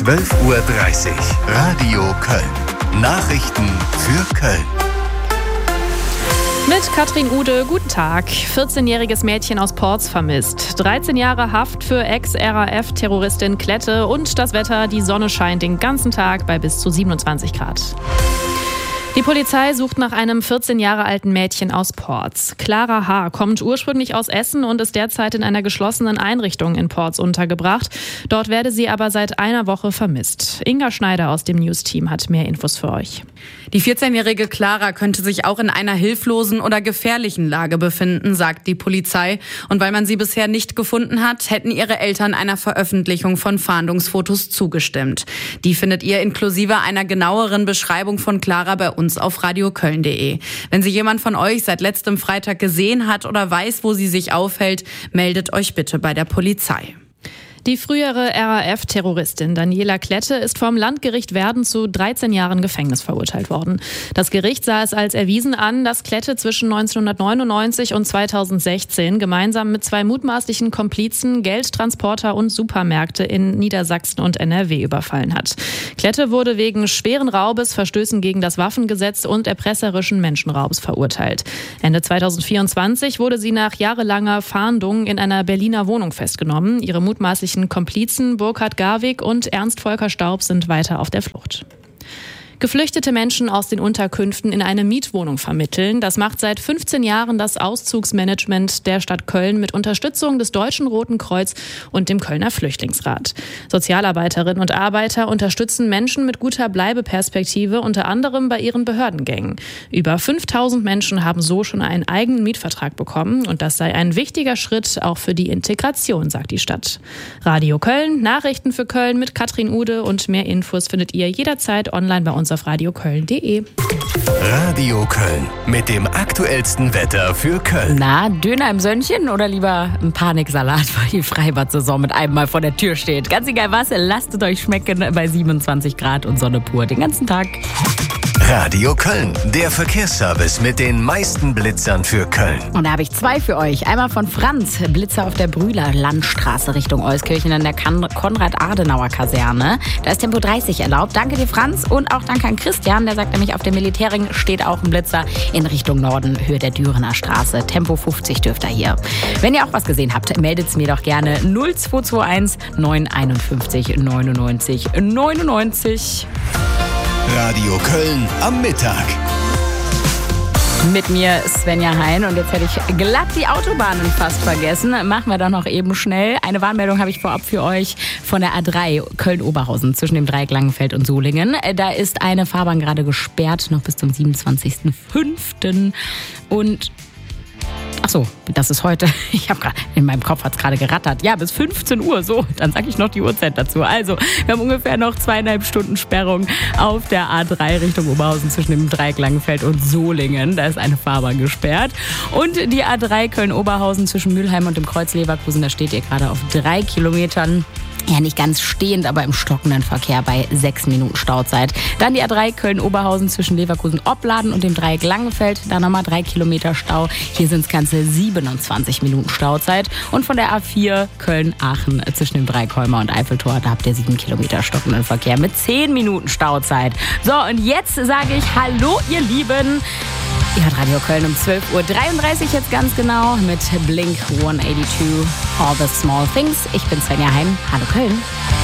12:30 Uhr. Radio Köln. Nachrichten für Köln. Mit Katrin Ude, guten Tag. 14-jähriges Mädchen aus Porz vermisst. 13 Jahre Haft für Ex-RAF-Terroristin Klette und das Wetter, die Sonne scheint den ganzen Tag bei bis zu 27 Grad. Die Polizei sucht nach einem 14 Jahre alten Mädchen aus Porz. Clara H. kommt ursprünglich aus Essen und ist derzeit in einer geschlossenen Einrichtung in Porz untergebracht. Dort werde sie aber seit einer Woche vermisst. Inga Schneider aus dem News-Team hat mehr Infos für euch. Die 14-jährige Clara könnte sich auch in einer hilflosen oder gefährlichen Lage befinden, sagt die Polizei. Und weil man sie bisher nicht gefunden hat, hätten ihre Eltern einer Veröffentlichung von Fahndungsfotos zugestimmt. Die findet ihr inklusive einer genaueren Beschreibung von Clara bei uns auf radioköln.de. Wenn sie jemand von euch seit letztem Freitag gesehen hat oder weiß, wo sie sich aufhält, meldet euch bitte bei der Polizei. Die frühere RAF-Terroristin Daniela Klette ist vom Landgericht Werden zu 13 Jahren Gefängnis verurteilt worden. Das Gericht sah es als erwiesen an, dass Klette zwischen 1999 und 2016 gemeinsam mit zwei mutmaßlichen Komplizen Geldtransporter und Supermärkte in Niedersachsen und NRW überfallen hat. Klette wurde wegen schweren Raubes, Verstößen gegen das Waffengesetz und erpresserischen Menschenraubs verurteilt. Ende 2024 wurde sie nach jahrelanger Fahndung in einer Berliner Wohnung festgenommen. Ihre mutmaßlichen Komplizen Burkhard Garwig und Ernst Volker Staub sind weiter auf der Flucht. Geflüchtete Menschen aus den Unterkünften in eine Mietwohnung vermitteln. Das macht seit 15 Jahren das Auszugsmanagement der Stadt Köln mit Unterstützung des Deutschen Roten Kreuz und dem Kölner Flüchtlingsrat. Sozialarbeiterinnen und Arbeiter unterstützen Menschen mit guter Bleibeperspektive, unter anderem bei ihren Behördengängen. Über 5000 Menschen haben so schon einen eigenen Mietvertrag bekommen und das sei ein wichtiger Schritt auch für die Integration, sagt die Stadt. Radio Köln, Nachrichten für Köln mit Katrin Ude und mehr Infos findet ihr jederzeit online bei uns auf radioköln.de. Radio Köln mit dem aktuellsten Wetter für Köln. Na, Döner im Sönnchen oder lieber ein Paniksalat, weil die Freibad-Saison mit einem Mal vor der Tür steht. Ganz egal was, lasst es euch schmecken bei 27 Grad und Sonne pur den ganzen Tag. Radio Köln, der Verkehrsservice mit den meisten Blitzern für Köln. Und da habe ich zwei für euch. Einmal von Franz, Blitzer auf der Brühler Landstraße Richtung Euskirchen an der Konrad-Adenauer-Kaserne. Da ist Tempo 30 erlaubt. Danke dir, Franz. Und auch danke an Christian, der sagt nämlich, auf dem Militärring steht auch ein Blitzer in Richtung Norden, Höhe der Dürener Straße. Tempo 50 dürft ihr hier. Wenn ihr auch was gesehen habt, meldet es mir doch gerne 0221 951 99 99. Radio Köln am Mittag. Mit mir Svenja Hein und jetzt hätte ich glatt die Autobahnen fast vergessen. Machen wir doch noch eben schnell. Eine Warnmeldung habe ich vorab für euch von der A3 Köln-Oberhausen zwischen dem Dreieck Langenfeld und Solingen. Da ist eine Fahrbahn gerade gesperrt, noch bis zum 27.05. Und ach so, das ist heute. Ich habe gerade, in meinem Kopf hat es gerade gerattert. Ja, bis 15 Uhr, so, dann sage ich noch die Uhrzeit dazu. Also, wir haben ungefähr noch 2,5 Stunden Sperrung auf der A3 Richtung Oberhausen zwischen dem Dreieck Langenfeld und Solingen. Da ist eine Fahrbahn gesperrt. Und die A3 Köln-Oberhausen zwischen Mülheim und dem Kreuz Leverkusen, da steht ihr gerade auf 3 Kilometern. Ja, nicht ganz stehend, aber im stockenden Verkehr bei 6 Minuten Stauzeit. Dann die A3 Köln-Oberhausen zwischen Leverkusen-Opladen und dem Dreieck Langenfeld. Da nochmal 3 Kilometer Stau. Hier sind es ganze 27 Minuten Stauzeit. Und von der A4 Köln-Aachen zwischen dem Dreieck Holmer und Eiffeltor, da habt ihr 7 Kilometer stockenden Verkehr mit 10 Minuten Stauzeit. So, und jetzt sage ich Hallo, ihr Lieben. Ihr hört Radio Köln um 12:33 Uhr jetzt ganz genau mit Blink 182, All the Small Things. Ich bin Svenja Hein. Hallo Köln.